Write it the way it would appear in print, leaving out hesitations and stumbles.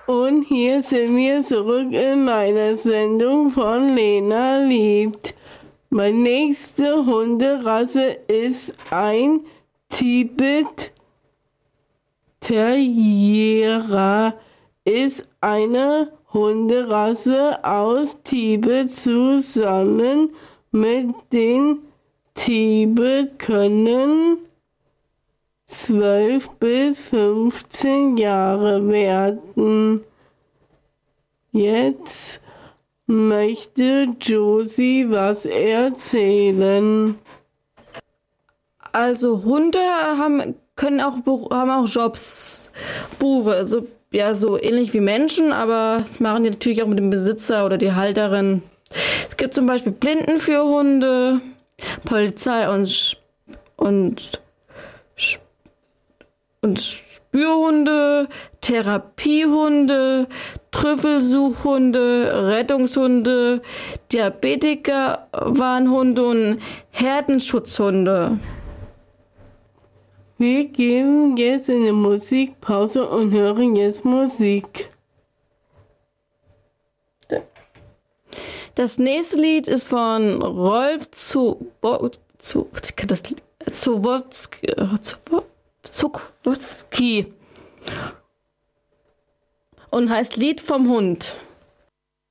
Und hier sind wir zurück in meiner Sendung von Lena liebt. Meine nächste Hunderasse ist ein Tibet Terrier. Ist eine Hunderasse aus Tibet. Zusammen mit den Tibet können 12 bis 15 Jahre werden. Jetzt möchte Josie was erzählen. Also Hunde haben auch Jobs, Berufe, so ähnlich wie Menschen, aber das machen die natürlich auch mit dem Besitzer oder die Halterin. Es gibt zum Beispiel Blinden für Hunde, Polizei und Spürhunde, Therapiehunde, Trüffelsuchhunde, Rettungshunde, Diabetiker-Warnhunde und Herdenschutzhunde. Wir gehen jetzt in eine Musikpause und hören jetzt Musik. Das nächste Lied ist von Rolf Zukowski und heißt Lied vom Hund.